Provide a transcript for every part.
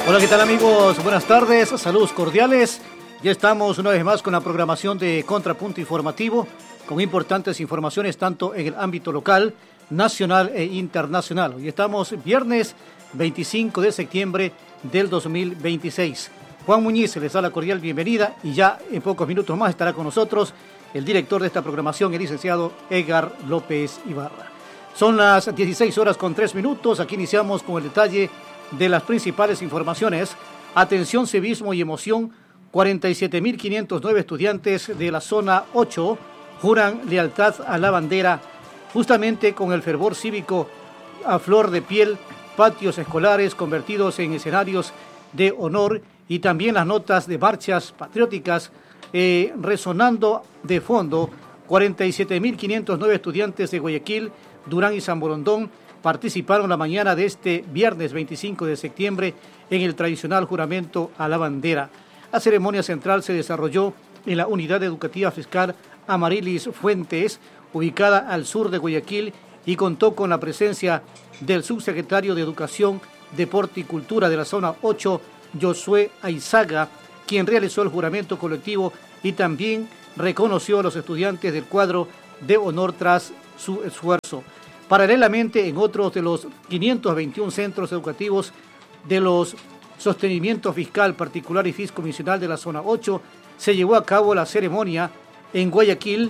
Hola, ¿qué tal amigos? Buenas tardes, saludos cordiales. Ya estamos una vez más con la programación de Contrapunto Informativo, con importantes informaciones tanto en el ámbito local, nacional e internacional. Hoy estamos viernes 25 de septiembre del 2026. Juan Muñiz les da la cordial bienvenida y ya en pocos minutos más estará con nosotros el director de esta programación, el licenciado Edgar López Ibarra. Son las 16:03. Aquí iniciamos con el detalle de las principales informaciones. Atención, civismo y emoción. 47.509 estudiantes de la zona 8 juran lealtad a la bandera, justamente con el fervor cívico a flor de piel, patios escolares convertidos en escenarios de honor y también las notas de marchas patrióticas resonando de fondo. 47.509 estudiantes de Guayaquil, Durán y San Borondón participaron la mañana de este viernes 25 de septiembre en el tradicional juramento a la bandera. La ceremonia central se desarrolló en la Unidad Educativa Fiscal Amarilis Fuentes, ubicada al sur de Guayaquil, y contó con la presencia del subsecretario de Educación, Deporte y Cultura de la zona 8, Josué Aizaga, quien realizó el juramento colectivo y también reconoció a los estudiantes del cuadro de honor tras su esfuerzo. Paralelamente, en otros de los 521 centros educativos de los sostenimiento fiscal particular y fiscomisional de la zona 8, se llevó a cabo la ceremonia en Guayaquil.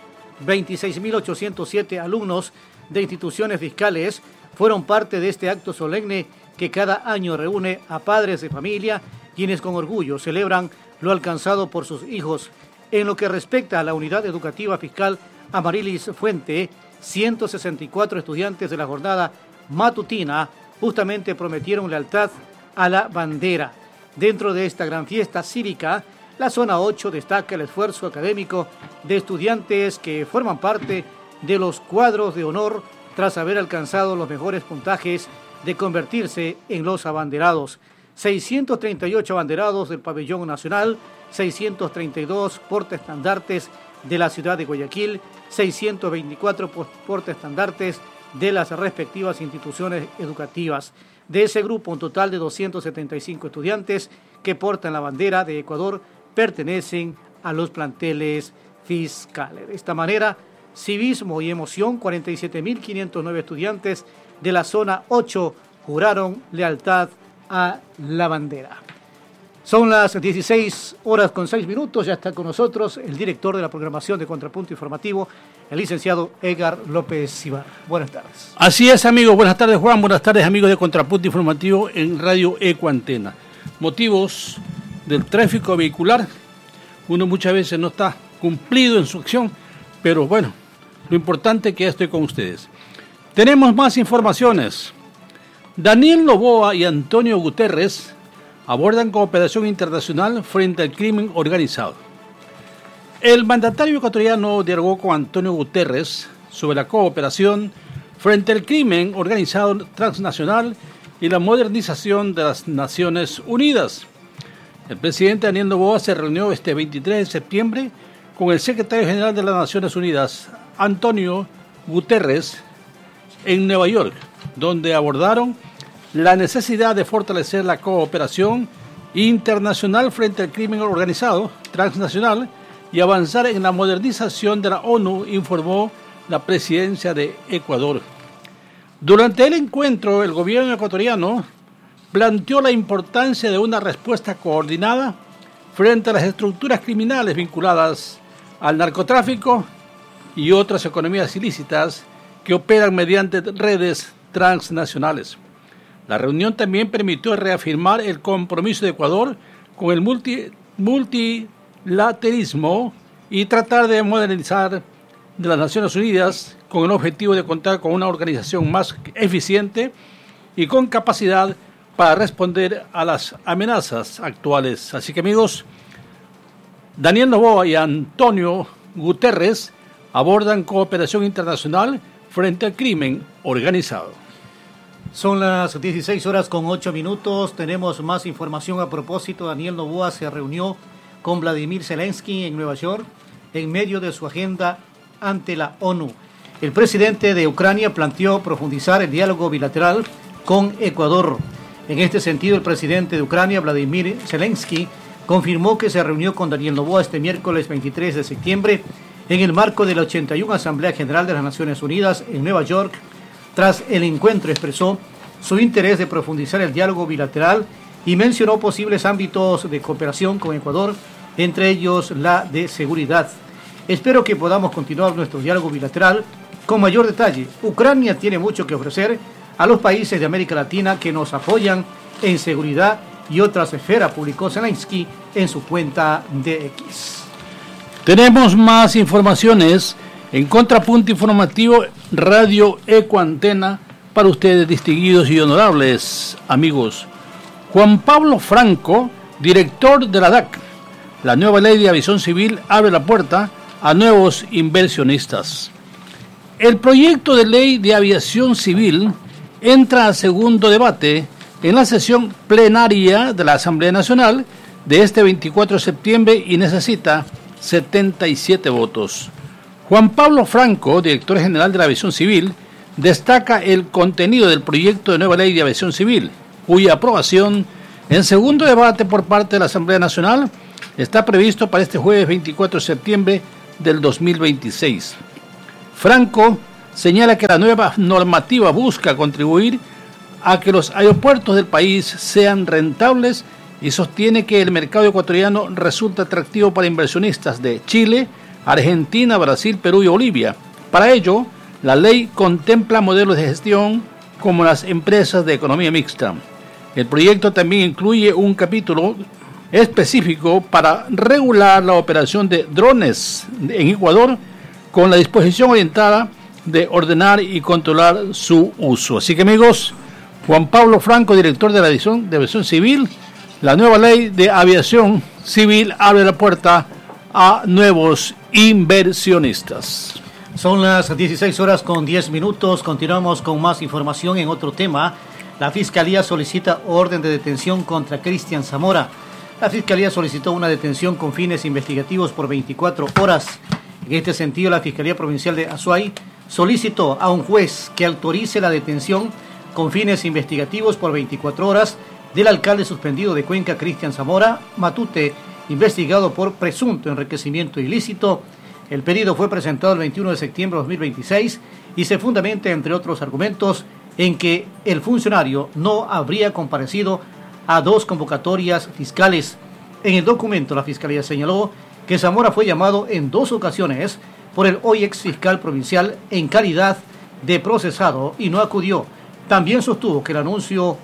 26.807 alumnos de instituciones fiscales fueron parte de este acto solemne que cada año reúne a padres de familia, quienes con orgullo celebran lo alcanzado por sus hijos. En lo que respecta a la Unidad Educativa Fiscal Amarilis Fuente, 164 estudiantes de la jornada matutina justamente prometieron lealtad a la bandera. Dentro de esta gran fiesta cívica, la zona 8 destaca el esfuerzo académico de estudiantes que forman parte de los cuadros de honor tras haber alcanzado los mejores puntajes de convertirse en los abanderados. 638 abanderados del pabellón nacional, 632 portaestandartes de la ciudad de Guayaquil, 624 portaestandartes de las respectivas instituciones educativas. De ese grupo, un total de 275 estudiantes que portan la bandera de Ecuador pertenecen a los planteles fiscales. De esta manera, civismo y emoción, 47.509 estudiantes de la zona 8 juraron lealtad a la bandera. Son las 16:06. Ya está con nosotros el director de la programación de Contrapunto Informativo, el licenciado Edgar López Ibarra. Buenas tardes. Así es, amigos. Buenas tardes, Juan. Buenas tardes, amigos de Contrapunto Informativo en Radio Ecoantena. Motivos del tráfico vehicular. Uno muchas veces no está cumplido en su acción, pero bueno, lo importante es que ya estoy con ustedes. Tenemos más informaciones. Daniel Noboa y Antonio Guterres abordan cooperación internacional frente al crimen organizado. El mandatario ecuatoriano dialogó con Antonio Guterres sobre la cooperación frente al crimen organizado transnacional y la modernización de las Naciones Unidas. El presidente Daniel Noboa se reunió este 23 de septiembre con el secretario general de las Naciones Unidas, Antonio Guterres, en Nueva York, donde abordaron la necesidad de fortalecer la cooperación internacional frente al crimen organizado transnacional y avanzar en la modernización de la ONU, informó la presidencia de Ecuador. Durante el encuentro, el gobierno ecuatoriano planteó la importancia de una respuesta coordinada frente a las estructuras criminales vinculadas al narcotráfico y otras economías ilícitas que operan mediante redes transnacionales. La reunión también permitió reafirmar el compromiso de Ecuador con el multilateralismo y tratar de modernizar de las Naciones Unidas con el objetivo de contar con una organización más eficiente y con capacidad para responder a las amenazas actuales. Así que, amigos, Daniel Noboa y Antonio Guterres abordan cooperación internacional frente al crimen organizado. Son las 16:08. Tenemos más información a propósito. Daniel Noboa se reunió con Vladimir Zelensky en Nueva York en medio de su agenda ante la ONU. El presidente de Ucrania planteó profundizar el diálogo bilateral con Ecuador. En este sentido, el presidente de Ucrania, Vladimir Zelensky, confirmó que se reunió con Daniel Noboa este miércoles 23 de septiembre en el marco de la 81 Asamblea General de las Naciones Unidas en Nueva York. Tras el encuentro expresó su interés de profundizar el diálogo bilateral y mencionó posibles ámbitos de cooperación con Ecuador, entre ellos la de seguridad. Espero que podamos continuar nuestro diálogo bilateral con mayor detalle. Ucrania tiene mucho que ofrecer a los países de América Latina que nos apoyan en seguridad y otras esferas, publicó Zelensky en su cuenta de X. Tenemos más informaciones en Contrapunto Informativo Radio Ecoantena para ustedes, distinguidos y honorables amigos. Juan Pablo Franco, director de la DAC. La nueva ley de aviación civil abre la puerta a nuevos inversionistas. El proyecto de ley de aviación civil entra a segundo debate en la sesión plenaria de la Asamblea Nacional de este 24 de septiembre y necesita 77 votos. Juan Pablo Franco, director general de la aviación civil, destaca el contenido del proyecto de nueva ley de aviación civil, cuya aprobación en segundo debate por parte de la Asamblea Nacional está previsto para este jueves 24 de septiembre del 2026. Franco señala que la nueva normativa busca contribuir a que los aeropuertos del país sean rentables y sostiene que el mercado ecuatoriano resulta atractivo para inversionistas de Chile, Argentina, Brasil, Perú y Bolivia. Para ello, la ley contempla modelos de gestión como las empresas de economía mixta. El proyecto también incluye un capítulo específico para regular la operación de drones en Ecuador, con la disposición orientada de ordenar y controlar su uso. Así que, amigos, Juan Pablo Franco, director de la División de Aviación Civil, la nueva ley de aviación civil abre la puerta a nuevos inversionistas. Son las 16 horas con 10 minutos. Continuamos con más información en otro tema. La Fiscalía solicita orden de detención contra Cristian Zamora. La Fiscalía solicitó una detención con fines investigativos por 24 horas. En este sentido, la Fiscalía Provincial de Azuay solicitó a un juez que autorice la detención con fines investigativos por 24 horas del alcalde suspendido de Cuenca, Cristian Zamora Matute, investigado por presunto enriquecimiento ilícito. El pedido fue presentado el 21 de septiembre de 2026 y se fundamenta, entre otros argumentos, en que el funcionario no habría comparecido a 2 convocatorias fiscales. En el documento, la Fiscalía señaló que Zamora fue llamado en 2 ocasiones por el hoy ex fiscal provincial en calidad de procesado y no acudió. También sostuvo que el anuncio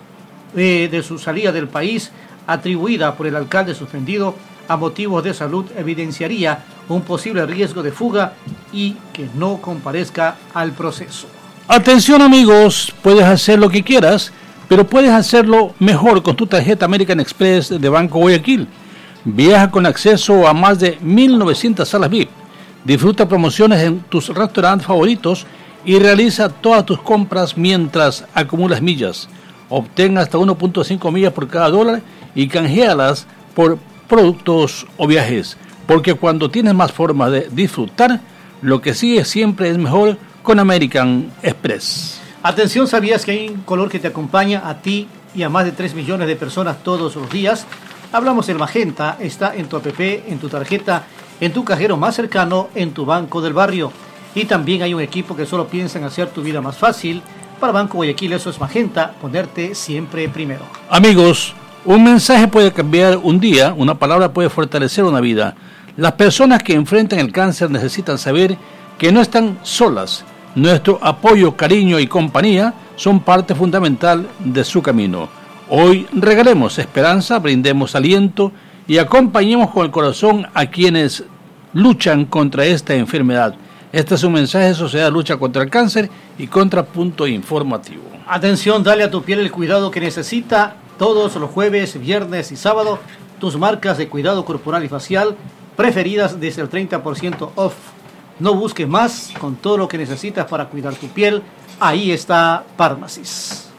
de su salida del país, atribuida por el alcalde suspendido a motivos de salud, evidenciaría un posible riesgo de fuga y que no comparezca al proceso. Atención, amigos, puedes hacer lo que quieras, pero puedes hacerlo mejor con tu tarjeta American Express de Banco Guayaquil. Viaja con acceso a más de 1.900 salas VIP. Disfruta promociones en tus restaurantes favoritos y realiza todas tus compras mientras acumulas millas. Obtén hasta 1.5 millas por cada dólar y canjealas por productos o viajes. Porque cuando tienes más formas de disfrutar, lo que sigue siempre es mejor con American Express. Atención, ¿sabías que hay un color que te acompaña a ti y a más de 3 millones de personas todos los días? Hablamos del magenta, está en tu app, en tu tarjeta, en tu cajero más cercano, en tu banco del barrio. Y también hay un equipo que solo piensa en hacer tu vida más fácil. Para Banco Guayaquil eso es magenta, ponerte siempre primero. Amigos, un mensaje puede cambiar un día, una palabra puede fortalecer una vida. Las personas que enfrentan el cáncer necesitan saber que no están solas. Nuestro apoyo, cariño y compañía son parte fundamental de su camino. Hoy regalemos esperanza, brindemos aliento y acompañemos con el corazón a quienes luchan contra esta enfermedad. Este es un mensaje de Sociedad Lucha contra el Cáncer y Contrapunto Informativo. Atención, dale a tu piel el cuidado que necesita. Todos los jueves, viernes y sábado, tus marcas de cuidado corporal y facial preferidas desde el 30% off. No busques más, con todo lo que necesitas para cuidar tu piel, ahí está Pharmacis.